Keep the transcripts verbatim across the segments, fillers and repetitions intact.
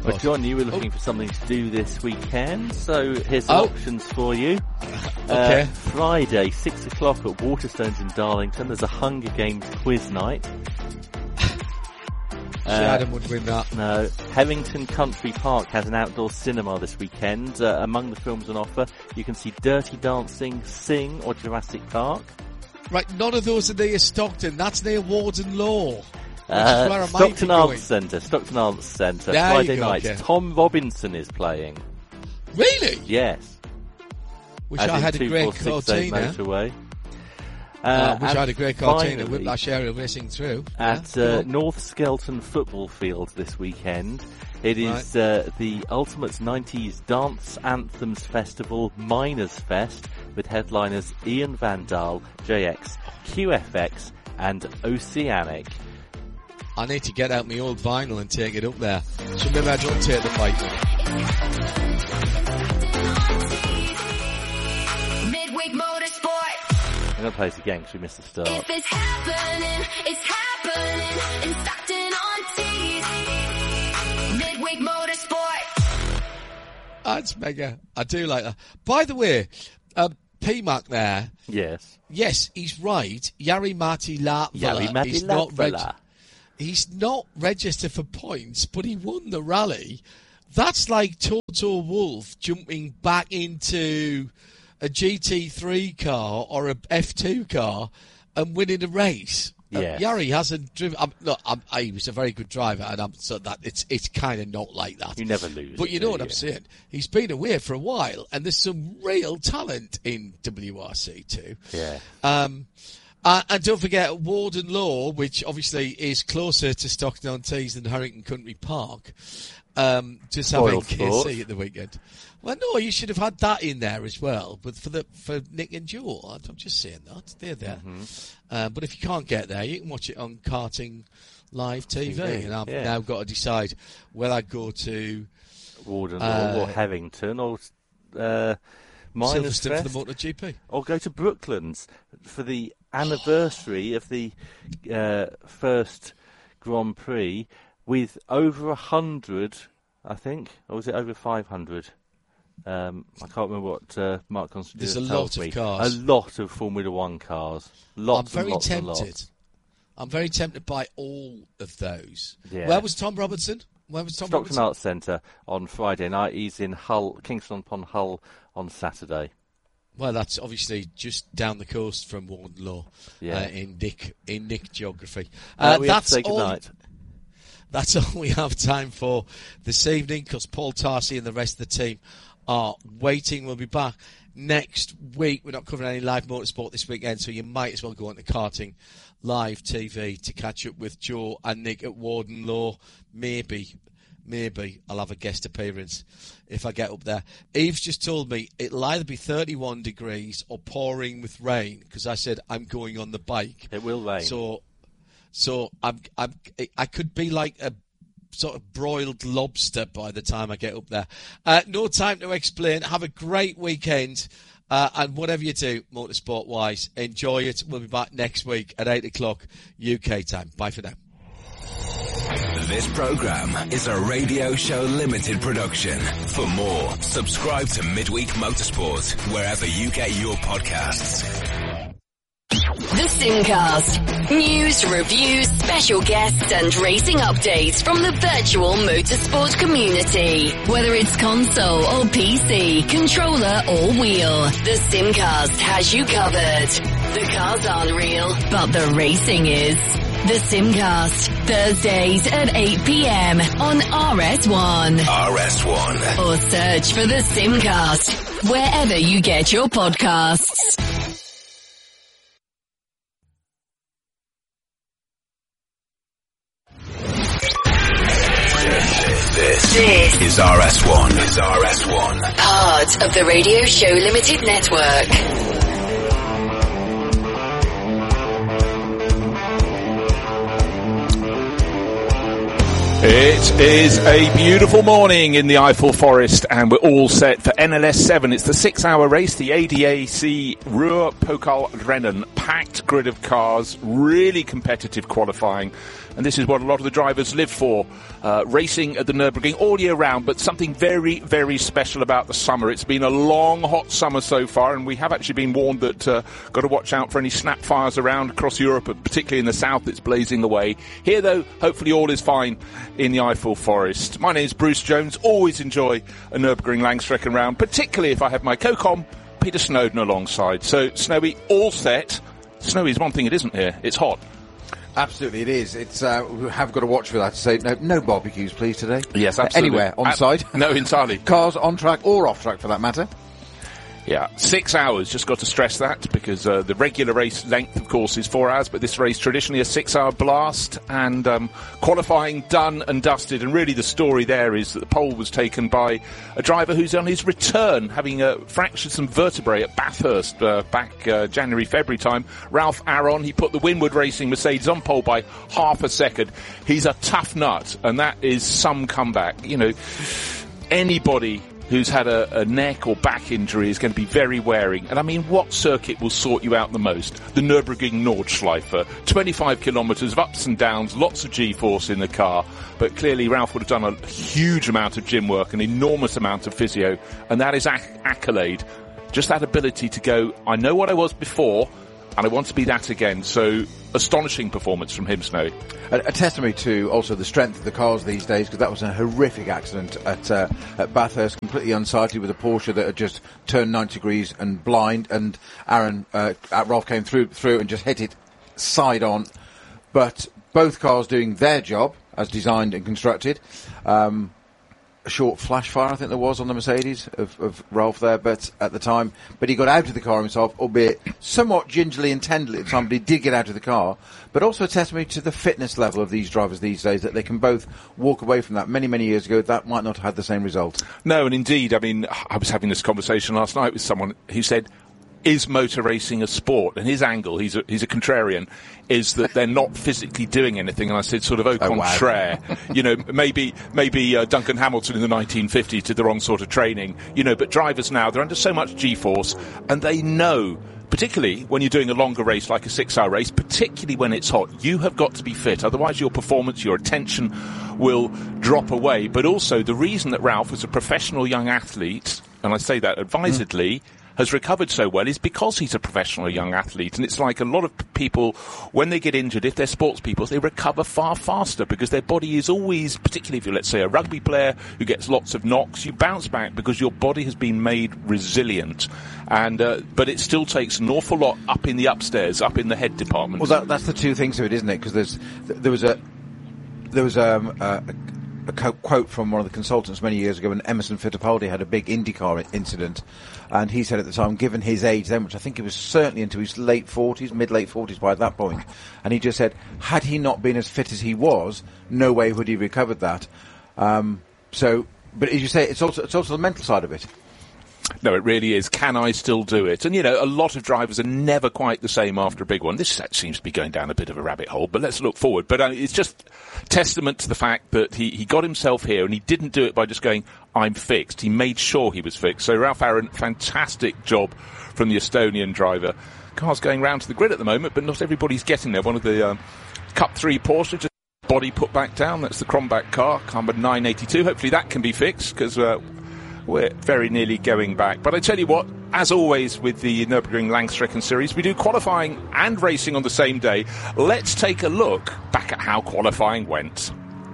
Well, John, you were looking oh. for something to do this weekend, so here's some oh. options for you. Okay. Uh, Friday, six o'clock at Waterstones in Darlington, there's a Hunger Games quiz night. uh, Adam would win that. No. Hevington Country Park has an outdoor cinema this weekend. Uh, among the films on offer, you can see Dirty Dancing, Sing, or Jurassic Park. Right, none of those are near Stockton. That's near Warden Law. Uh, where Stockton Arts Centre, Stockton Arts Centre, there Friday go, night. okay. Tom Robinson is playing. Really? Yes. Wish As I had a great Cortina. Motorway. Uh, uh, wish I had a great Cortina. Finally, Whip that share of racing through. At yeah, uh, North Skelton Football Field this weekend, it is right. uh, the Ultimate nineties Dance Anthems Festival Miners Fest with headliners Ian Vandal, J X, Q F X, and Oceanic. I need to get out my old vinyl and take it up there. So maybe I don't take the fight. Midweek Motorsport. I'm going to play this again because we missed the start. If it's happening, it's happening in Stockton on Tees. Midweek Motorsport. That's mega. I do like that. By the way, uh, P-Mac there. Yes. Yes, he's right. Jari-Matti Latvala is not registered. He's not registered for points, but he won the rally. That's like Toto Wolff jumping back into a G T three car or a F two car and winning a race. Yes. Uh, Jari hasn't driven. Um, look, I'm, I, he was a very good driver, and I'm, so that it's it's kind of not like that. You never lose. But you know what you? I'm saying? He's been away for a while, and there's some real talent in W R C too. Yeah. Um. Uh, and don't forget Warden Law, which obviously is closer to Stockton-on-Tees than Harrington Country Park. Um, just having K C at the weekend. Well, no, you should have had that in there as well. But for the for Nick and Joe, I'm just saying that they're there. Mm-hmm. Uh, but if you can't get there, you can watch it on Karting Live T V. T V and I've yeah. now got to decide whether I go to Warden uh, Law or Hevington or uh, Miners Silverstone Fest, for the MotoGP, or go to Brooklands for the anniversary of the uh, first Grand Prix with over a hundred, I think, or was it over five hundred? Um, I can't remember what uh, Mark Constantine There's a tells lot me. of cars. A lot of Formula One cars. Lots I'm very and lots tempted. and lots. I'm very tempted by all of those. Yeah. Where was Tom Robertson? Where was Tom Stockton Robertson? Arts Centre on Friday night. He's in Hull, Kingston upon Hull on Saturday. Well, that's obviously just down the coast from Warden Law, yeah. uh, in Nick in Nick geography. Uh, Uh, we that's have to say all. goodnight. That's all we have time for this evening, because Paul Tarsi and the rest of the team are waiting. We'll be back next week. We're not covering any live motorsport this weekend, so you might as well go on to Karting Live T V to catch up with Joe and Nick at Warden Law. Maybe, maybe I'll have a guest appearance if I get up there. Eve's just told me it'll either be thirty-one degrees or pouring with rain, because I said I'm going on the bike. It will rain. So, so I'm, I'm, I could be like a sort of broiled lobster by the time I get up there. Uh, no time to explain. Have a great weekend. Uh, and whatever you do, motorsport-wise, enjoy it. We'll be back next week at eight o'clock U K time. Bye for now. This program is a Radio Show Limited production. For more, subscribe to Midweek Motorsport wherever you get your podcasts. The Simcast. News, reviews, special guests and racing updates from the virtual motorsport community. Whether it's console or P C, controller or wheel, the Simcast has you covered. The cars aren't real, but the racing is. The Simcast, Thursdays at eight p.m. on R S one. R S one. Or search for The Simcast wherever you get your podcasts. This, this is R S one. Is R S one. Part of the Radio Show Limited Network. It is a beautiful morning in the Eiffel Forest, and we're all set for N L S seven. It's the six-hour race, the A D A C Ruhr Pokalrennen. Packed grid of cars, really competitive qualifying. and this is what a lot of the drivers live for, uh, racing at the Nürburgring all year round, but something very, very special about the summer. It's been a long, hot summer so far, and we have actually been warned that uh, got to watch out for any snap fires around across Europe, particularly in the south. It's blazing away. Here, though, hopefully all is fine in the Eiffel Forest. My name is Bruce Jones. Always enjoy a Nürburgring Langstrecke round, particularly if I have my co-com, Peter Snowden, alongside. So, Snowy, all set. Snowy is one thing it isn't here. It's hot. Absolutely, it is. It's uh, we have got to watch for that to say no, no barbecues, please, today. Yes, absolutely. Anywhere on site. No, entirely. Cars on track or off track, for that matter. Yeah, six hours, just got to stress that, because uh, the regular race length, of course, is four hours, but this race traditionally a six-hour blast, and um, qualifying done and dusted, and really the story there is that the pole was taken by a driver who's on his return, having uh, fractured some vertebrae at Bathurst uh, back uh, January, February time. Ralph Aron, he put the Winward Racing Mercedes on pole by half a second. He's a tough nut, and that is some comeback. You know, anybody who's had a, a neck or back injury is going to be very wary. And I mean, what circuit will sort you out the most? The Nürburgring Nordschleife. twenty-five kilometres of ups and downs, lots of G-force in the car. But clearly Ralph would have done a huge amount of gym work, an enormous amount of physio, and that is acc- accolade. Just that ability to go, I know what I was before, and I want to be that again. So, astonishing performance from him, Snowy. A, a testimony to also the strength of the cars these days, because that was a horrific accident at, uh, at Bathurst, completely unsightly, with a Porsche that had just turned ninety degrees and blind, and Aaron, uh, Ralph came through, through and just hit it side on. But both cars doing their job as designed and constructed. Um, A short flash fire, I think there was, on the Mercedes of, of Ralph there, but at the time, but he got out of the car himself, albeit somewhat gingerly and tenderly at the time, but he did get out of the car. But also a testimony to the fitness level of these drivers these days, that they can both walk away from that. Many, many years ago, that might not have had the same result. No, and indeed, I mean, I was having this conversation last night with someone who said, is motor racing a sport? And his angle, he's a, he's a contrarian, is that they're not physically doing anything. And I said, sort of, au contraire. Oh, wow. You know, maybe maybe uh, Duncan Hamilton in the nineteen fifties did the wrong sort of training. You know, but drivers now, they're under so much G-force, and they know, particularly when you're doing a longer race like a six-hour race, particularly when it's hot, you have got to be fit. Otherwise, your performance, your attention will drop away. But also, the reason that Ralph was a professional young athlete, and I say that advisedly, mm. has recovered so well is because he's a professional young athlete. And it's like a lot of people, when they get injured, if they're sports people, they recover far faster because their body is always, particularly if you're, let's say, a rugby player who gets lots of knocks, you bounce back because your body has been made resilient. And uh, but it still takes an awful lot up in the upstairs, up in the head department. Well, that, that's the two things of it, isn't it? Because there's there was a there was um, a, a quote from one of the consultants many years ago when Emerson Fittipaldi had a big IndyCar incident, and he said at the time, given his age then, which I think he was certainly into his late forties, mid-late forties by that point, and he just said, had he not been as fit as he was, no way would he have recovered that. Um, so, but as you say, it's also it's also the mental side of it. No, it really is. Can I still do it? And, you know, a lot of drivers are never quite the same after a big one. This seems to be going down a bit of a rabbit hole, but let's look forward. But uh, it's just testament to the fact that he, he got himself here, and he didn't do it by just going, I'm fixed. He made sure he was fixed. So Ralph Aron, fantastic job from the Estonian driver. Car's going round to the grid at the moment, but not everybody's getting there. One of the um, Cup three Porsche, just body put back down. That's the Kronbach car, car number nine eighty-two. Hopefully that can be fixed, because uh, we're very nearly going back. But I tell you what, as always with the Nürburgring Langstrecke series, we do qualifying and racing on the same day. Let's take a look back at how qualifying went.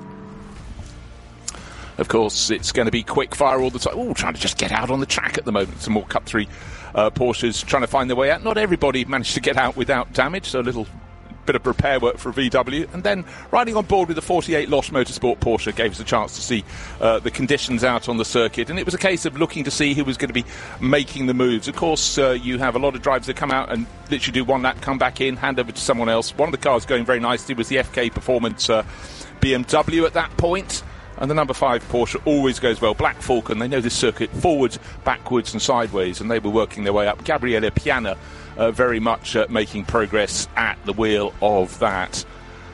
Of course, it's going to be quick fire all the time. Oh, trying to just get out on the track at the moment. Some more Cup three uh, Porsches trying to find their way out. Not everybody managed to get out without damage, so a little bit of repair work for V W, and then riding on board with the forty-eight Losch Motorsport Porsche gave us a chance to see uh, the conditions out on the circuit, and it was a case of looking to see who was going to be making the moves. Of course, uh, you have a lot of drivers that come out and literally do one lap, come back in, hand over to someone else. One of the cars going very nicely was the F K Performance uh, B M W at that point. And the number five Porsche always goes well. Black Falcon, they know this circuit forwards, backwards and sideways, and they were working their way up. Gabriele Piana uh, very much uh, making progress at the wheel of that.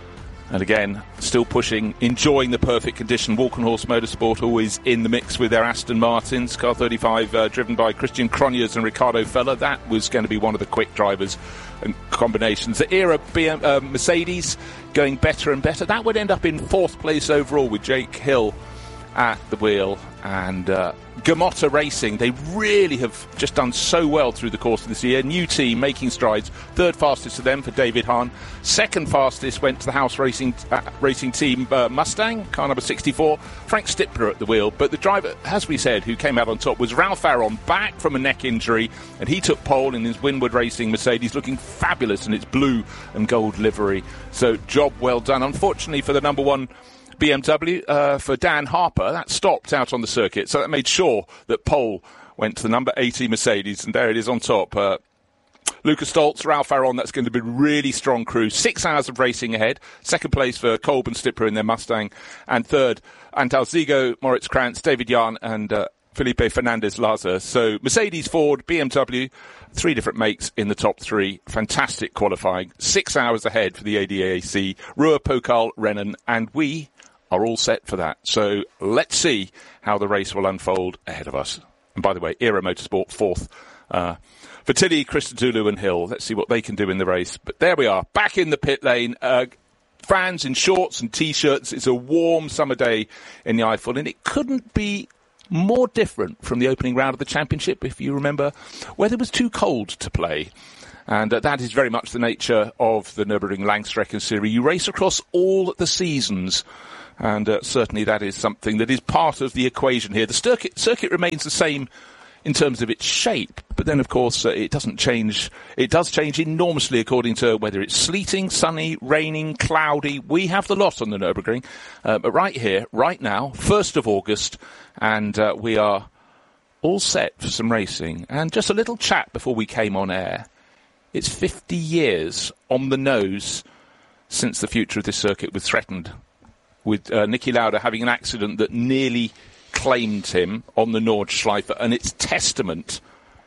And again, still pushing, enjoying the perfect condition. Walkenhorst Motorsport always in the mix with their Aston Martins. Car thirty-five uh, driven by Christian Cronjes and Ricardo Feller. That was going to be one of the quick drivers and combinations. The era B M, uh, Mercedes going better and better. That would end up in fourth place overall with Jake Hill at the wheel. And uh, Gamotta Racing, they really have just done so well through the course of this year. New team making strides. Third fastest to them for David Hahn. Second fastest went to the House Racing uh, racing team uh, Mustang, car number sixty-four. Frank Stipler at the wheel. But the driver, as we said, who came out on top was Ralph Aron, back from a neck injury. And he took pole in his Winward Racing Mercedes, looking fabulous in its blue and gold livery. So job well done. Unfortunately for the number one B M W, uh, for Dan Harper, that stopped out on the circuit, so that made sure that pole went to the number eighty Mercedes, and there it is on top. Uh, Lucas Stoltz, Ralph Aron, that's going to be a really strong crew. Six hours of racing ahead. Second place for Kolb and Stipler in their Mustang, and third, Antal Zigo, Moritz Krantz, David Jahn, and uh, Felipe Fernandez-Laza. So Mercedes, Ford, B M W, three different makes in the top three. Fantastic qualifying. Six hours ahead for the A D A C. Ruhr, Pokal, Rennen, and we are all set for that. So let's see how the race will unfold ahead of us. And by the way, Era Motorsport fourth uh, for Tilly, Christodoulou and Hill. Let's see what they can do in the race. But there we are, back in the pit lane. Uh, fans in shorts and T-shirts. It's a warm summer day in the Eifel, and it couldn't be more different from the opening round of the championship, if you remember, where it was too cold to play. And uh, that is very much the nature of the Nürburgring Langstrecke Series. You race across all the seasons. And uh, certainly that is something that is part of the equation here. The circuit, circuit remains the same in terms of its shape, but then, of course, uh, it doesn't change. It does change enormously according to whether it's sleeting, sunny, raining, cloudy. We have the lot on the Nürburgring. Uh, but right here, right now, first of August, and uh, we are all set for some racing. And just a little chat before we came on air. It's fifty years on the nose since the future of this circuit was threatened, with uh, Niki Lauda having an accident that nearly claimed him on the Nordschleife, and it's testament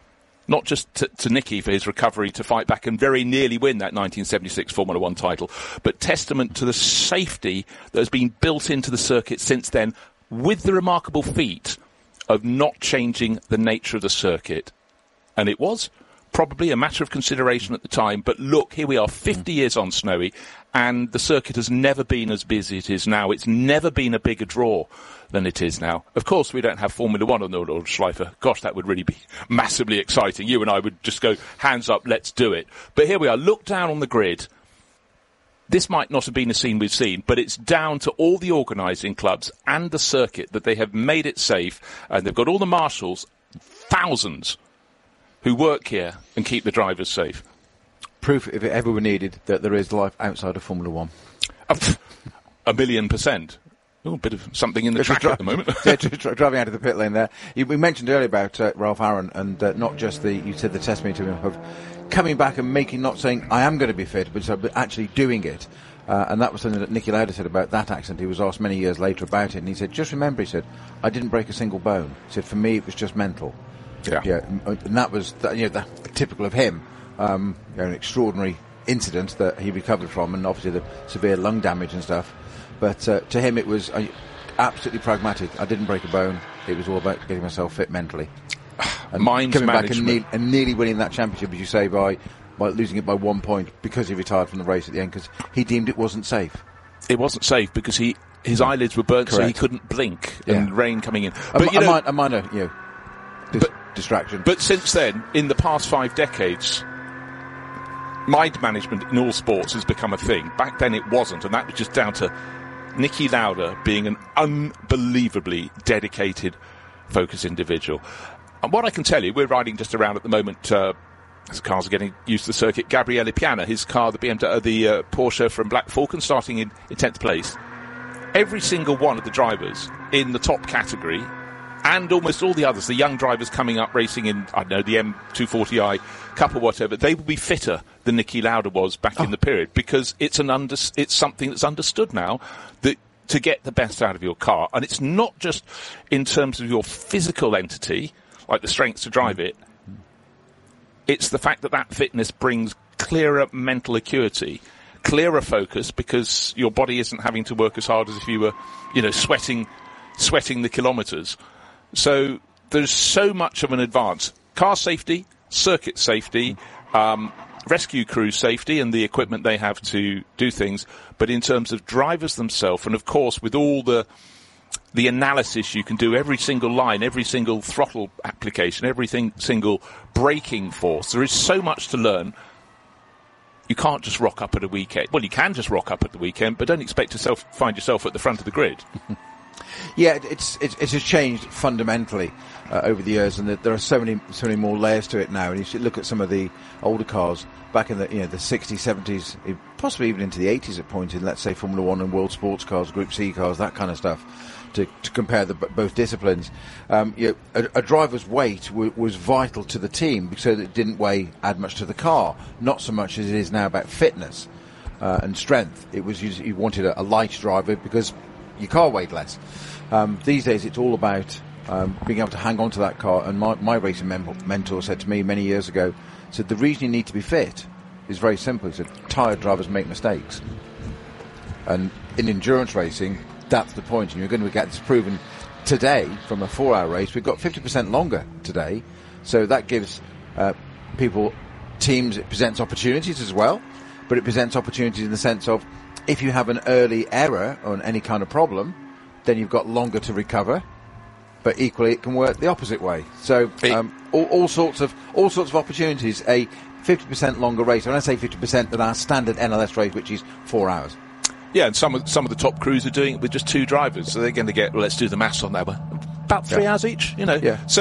not just to, to Niki for his recovery to fight back and very nearly win that nineteen seventy-six Formula One title, but testament to the safety that has been built into the circuit since then, with the remarkable feat of not changing the nature of the circuit. And it was probably a matter of consideration at the time, but look, here we are, fifty years on, Snowy, and the circuit has never been as busy as it is now. It's never been a bigger draw than it is now. Of course, we don't have Formula One on the Nordschleife. Gosh, that would really be massively exciting. You and I would just go, hands up, let's do it. But here we are, look down on the grid. This might not have been a scene we've seen, but it's down to all the organising clubs and the circuit that they have made it safe, and they've got all the marshals, thousands, who work here and keep the drivers safe. Proof, if it ever were needed, that there is life outside of Formula One. A, a million percent. Oh, a bit of something in the track dri- at the moment. yeah, driving out of the pit lane there. You, we mentioned earlier about uh, Ralph Aron, and uh, not just the, you said the testimony to him of coming back and making, not saying, I am going to be fit, but, but actually doing it. Uh, and that was something that Niki Lauda said about that accident. He was asked many years later about it, and he said, just remember, he said, I didn't break a single bone. He said, for me, it was just mental. Yeah. Yeah, and that was, that, you know, that, typical of him. Um, you know, an extraordinary incident that he recovered from, and obviously the severe lung damage and stuff. But uh, to him, it was uh, absolutely pragmatic. I didn't break a bone. It was all about getting myself fit mentally. And Mind coming management. back and, ne- and nearly winning that championship, as you say, by by losing it by one point because he retired from the race at the end because he deemed it wasn't safe. It wasn't safe because he his eyelids were burnt, Correct. so he couldn't blink, Yeah. and rain coming in. A, But you a, know, mi- a minor, you know, dis- But- distraction. But since then, in the past five decades, mind management in all sports has become a thing. Back then it wasn't, and that was just down to Niki Lauda being an unbelievably dedicated, focused individual. And what I can tell you, we're riding just around at the moment, uh, as the cars are getting used to the circuit, Gabriele Piana, his car, the B M W, the uh, Porsche from Black Falcon, starting in, in tenth place. Every single one of the drivers in the top category, and almost all the others, the young drivers coming up racing in, I don't know, the M two forty i Cup or whatever, they will be fitter than Niki Lauda was back oh. in the period, because it's an under, it's something that's understood now that to get the best out of your car, and it's not just in terms of your physical entity, like the strength to drive it, it's the fact that that fitness brings clearer mental acuity, clearer focus because your body isn't having to work as hard as if you were, you know, sweating, sweating the kilometres. So there's so much of an advance. Car safety, circuit safety, um, rescue crew safety and the equipment they have to do things. But in terms of drivers themselves, and of course with all the the analysis you can do, every single line, every single throttle application, every single braking force, there is so much to learn. You can't just rock up at a weekend. Well, you can just rock up at the weekend, but don't expect to self, find yourself at the front of the grid. Yeah, it's it's it has changed fundamentally uh, over the years, and there are so many so many more layers to it now. And you should look at some of the older cars back in the you know the sixties, seventies, possibly even into the eighties at points in, let's say, Formula One and World Sports cars, Group C cars, that kind of stuff. To, to compare the, both disciplines, um, you know, a, a driver's weight w- was vital to the team so that it didn't weigh add much to the car. Not so much as it is now about fitness uh, and strength. It was you, you wanted a, a light driver because your car weighed less. Um, these days, it's all about um, being able to hang on to that car. And my, my racing mem- mentor said to me many years ago, said the reason you need to be fit is very simple. He said tired drivers make mistakes, and in endurance racing, that's the point, and you're going to get this proven today from a four-hour race. We've got fifty percent longer today, so that gives uh, people, teams, it presents opportunities as well, but it presents opportunities in the sense of if you have an early error or any kind of problem, then you've got longer to recover, but equally it can work the opposite way. So um, all, all sorts of all sorts of opportunities. A fifty percent longer race, when I say fifty percent, than our standard N L S race, which is four hours. Yeah, and some of some of the top crews are doing it with just two drivers, so they're going to get. Well, let's do the maths on that one. About three yeah. hours each, you know. Yeah. So